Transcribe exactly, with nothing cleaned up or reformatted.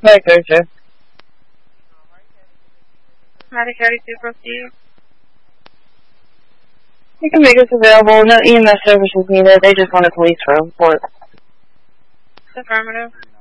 Right, thirty-two. Medic thirty-two, proceed. You can make us available. No E M S services needed. They just want a police report. Affirmative.